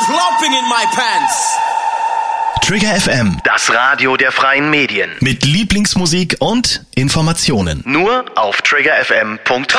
Plopping in my pants. Trigger FM, Das Radio der freien Medien. mit Lieblingsmusik und Informationen. Nur auf triggerfm.com.